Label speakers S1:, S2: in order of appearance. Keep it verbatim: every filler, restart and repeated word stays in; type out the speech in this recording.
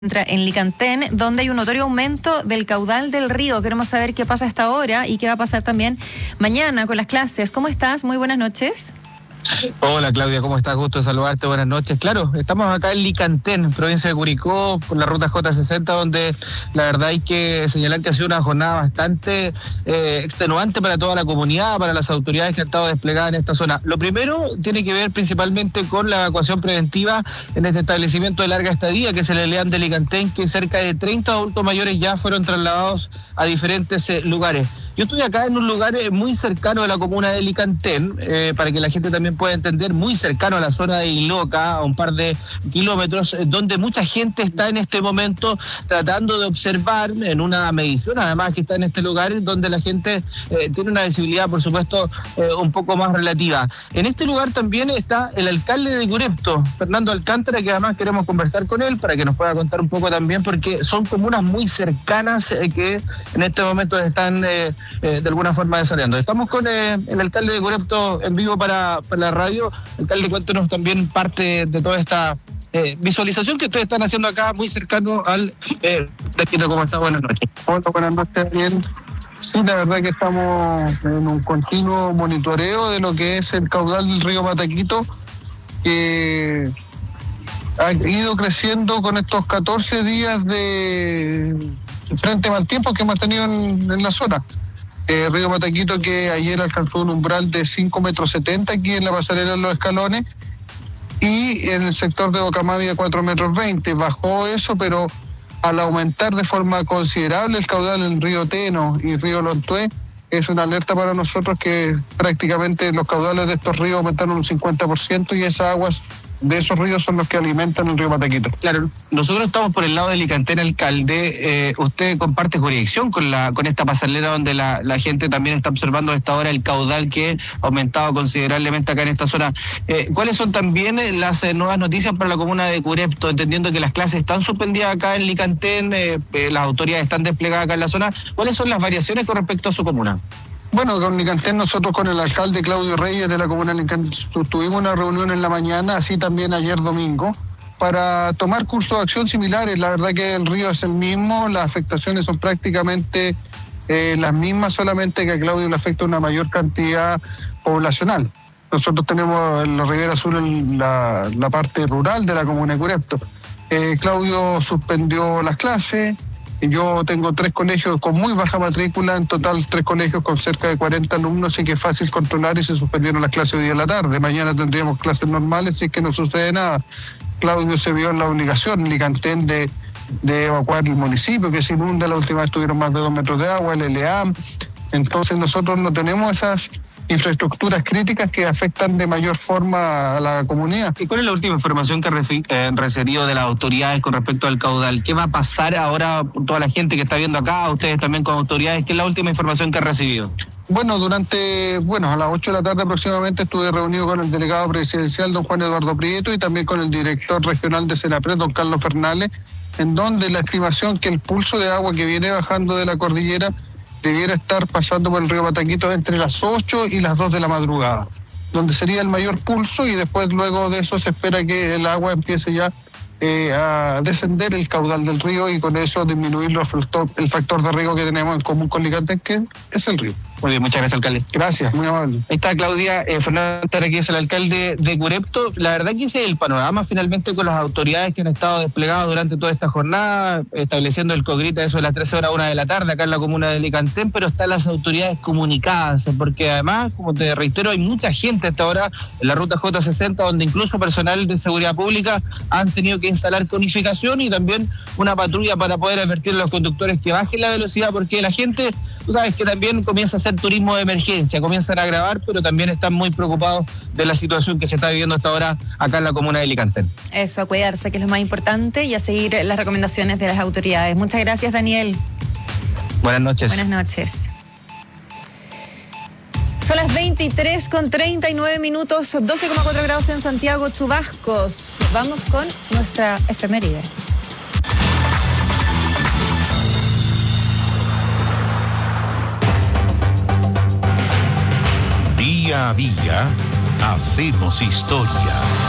S1: entra en Licantén, donde hay un notorio aumento del caudal del río. Queremos saber qué pasa hasta ahora y qué va a pasar también mañana con las clases. ¿Cómo estás? Muy buenas noches.
S2: Hola Claudia, ¿cómo estás? Gusto de saludarte, buenas noches. Claro, estamos acá en Licantén, provincia de Curicó, por la ruta J sesenta, donde la verdad hay que señalar que ha sido una jornada bastante eh, extenuante para toda la comunidad, para las autoridades que han estado desplegadas en esta zona. Lo primero tiene que ver principalmente con la evacuación preventiva en este establecimiento de larga estadía, que es el Eleán de Licantén, que cerca de treinta adultos mayores ya fueron trasladados a diferentes eh, lugares. Yo estoy acá en un lugar muy cercano a la comuna de Licantén, eh, para que la gente también pueda entender, muy cercano a la zona de Iloca, a un par de kilómetros, donde mucha gente está en este momento tratando de observar en una medición, además que está en este lugar, donde la gente eh, tiene una visibilidad, por supuesto, eh, un poco más relativa. En este lugar también está el alcalde de Curepto, Fernando Alcántara, que además queremos conversar con él para que nos pueda contar un poco también, porque son comunas muy cercanas eh, que en este momento están eh, eh, de alguna forma desarrollando. Estamos con eh, el alcalde de Curepto en vivo para, para la radio. Alcalde, cuéntenos también parte de toda esta eh, visualización que ustedes están haciendo acá, muy cercano al eh, destino. ¿Cómo está? Buenas noches.
S3: Hola, buenas noches, bien. Sí, la verdad que estamos en un continuo monitoreo de lo que es el caudal del río Mataquito, que ha ido creciendo con estos catorce días de frente mal tiempo que hemos tenido en, en la zona. El eh, río Mataquito, que ayer alcanzó un umbral de cinco metros setenta aquí en la pasarela de los Escalones, y en el sector de Bocamavia cuatro metros veinte. Bajó eso, pero al aumentar de forma considerable el caudal en el río Teno y río Lontué, es una alerta para nosotros que prácticamente los caudales de estos ríos aumentaron un cincuenta por ciento y esas aguas de esos ríos son los que alimentan el río Mataquito.
S2: Claro, nosotros estamos por el lado de Licantén, alcalde. Eh, usted comparte jurisdicción con la con esta pasarela donde la, la gente también está observando a esta hora el caudal que ha aumentado considerablemente acá en esta zona. Eh, ¿Cuáles son también las eh, nuevas noticias para la comuna de Curepto? Entendiendo que las clases están suspendidas acá en Licantén, eh, eh, las autoridades están desplegadas acá en la zona. ¿Cuáles son las variaciones con respecto a su comuna?
S3: Bueno, con Licantén nosotros con el alcalde Claudio Reyes de la comuna de Licantén tuvimos una reunión en la mañana, así también ayer domingo, para tomar cursos de acción similares. La verdad que el río es el mismo, las afectaciones son prácticamente eh, las mismas, solamente que a Claudio le afecta una mayor cantidad poblacional. Nosotros tenemos en la Ribera Sur el, la, la parte rural de la comuna de Curepto. Eh, Claudio suspendió las clases. Yo tengo tres colegios con muy baja matrícula, en total tres colegios con cerca de cuarenta alumnos, así que es fácil controlar, y se suspendieron las clases hoy día en la tarde. Mañana tendríamos clases normales, si es que no sucede nada. Claudio se vio en la obligación, Licantén, de, de evacuar el municipio, que se inunda. La última vez tuvieron más de dos metros de agua, el Eleán. Entonces nosotros no tenemos esas infraestructuras críticas que afectan de mayor forma a la comunidad.
S2: ¿Y cuál es la última información que ha eh, recibido de las autoridades con respecto al caudal? ¿Qué va a pasar ahora con toda la gente que está viendo acá, ustedes también con autoridades? ¿Qué es la última información que ha recibido?
S3: Bueno, durante, bueno, a las ocho de la tarde aproximadamente estuve reunido con el delegado presidencial, don Juan Eduardo Prieto, y también con el director regional de Senapred, don Carlos Fernales, en donde la estimación que el pulso de agua que viene bajando de la cordillera debiera estar pasando por el río Mataquito entre las ocho y las dos de la madrugada, donde sería el mayor pulso, y después luego de eso se espera que el agua empiece ya eh, a descender el caudal del río, y con eso disminuir los factor, el factor de riego que tenemos en común con Licantén, que es el río.
S2: Muy bien, muchas gracias, alcalde.
S3: Gracias, muy amable.
S2: Ahí está Claudia eh, Fernández, que es el alcalde de Curepto. La verdad que ese es el panorama finalmente con las autoridades que han estado desplegadas durante toda esta jornada, estableciendo el COGRIT a eso de las trece horas, una de la tarde, acá en la comuna de Licantén, pero están las autoridades comunicadas, porque además, como te reitero, hay mucha gente hasta ahora en la ruta J sesenta, donde incluso personal de seguridad pública han tenido que instalar conificación y también una patrulla para poder advertir a los conductores que bajen la velocidad, porque la gente, tú sabes que también comienza a hacer turismo de emergencia, comienzan a grabar, pero también están muy preocupados de la situación que se está viviendo hasta ahora acá en la comuna de Licantén.
S1: Eso, a cuidarse, que es lo más importante, y a seguir las recomendaciones de las autoridades. Muchas gracias, Daniel.
S2: Buenas noches.
S1: Buenas noches. Son las veintitrés con treinta y nueve minutos, doce coma cuatro grados en Santiago, chubascos. Vamos con nuestra efeméride.
S4: Día a día hacemos historia.